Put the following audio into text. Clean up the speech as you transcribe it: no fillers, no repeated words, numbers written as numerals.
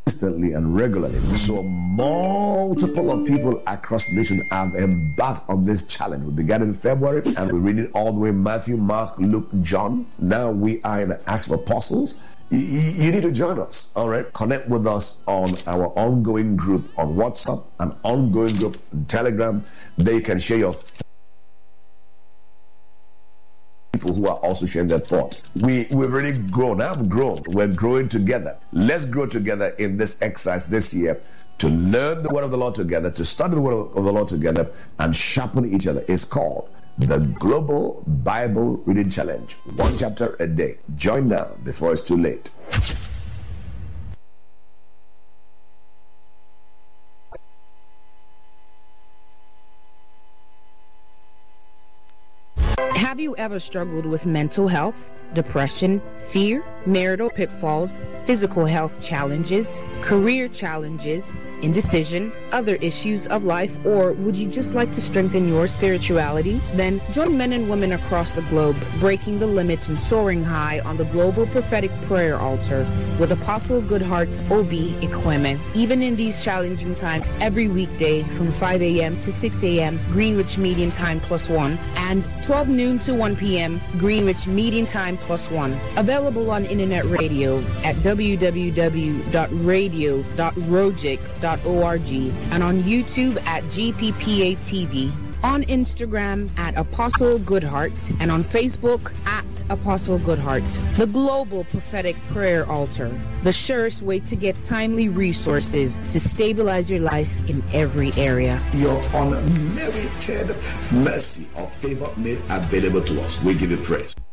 consistently and regularly. So multiple of people across the nation have embarked on this challenge. We began in February and we read it all the way: Matthew, Mark, Luke, John. Now we are in the Acts of Apostles. You need to join us, all right? Connect with us on our ongoing group on WhatsApp, an ongoing group on Telegram. There you can share your people who are also sharing their thoughts. We've really grown. I've grown. We're growing together. Let's grow together in this exercise this year to learn the word of the Lord together, to study the word of the Lord together, and sharpen each other. It's called the Global Bible Reading Challenge. One chapter a day. Join now before it's too late. Have you ever struggled with mental health, depression, fear, marital pitfalls, physical health challenges, career challenges, indecision, other issues of life, or would you just like to strengthen your spirituality? Then join men and women across the globe, breaking the limits and soaring high on the Global Prophetic Prayer Altar with Apostle Goodheart Obi Ekweme. Even in these challenging times, every weekday from 5 a.m. to 6 a.m. Greenwich Meeting Time +1 and 12 noon to 1 p.m. Greenwich Meeting Time +1. Available on internet radio at www.radio.rojic.org and on YouTube at GPPA TV, on Instagram at Apostle Goodheart, and on Facebook at Apostle Goodheart. The Global Prophetic Prayer Altar, the surest way to get timely resources to stabilize your life in every area. Your unmerited mercy or favor made available to us. We give you praise.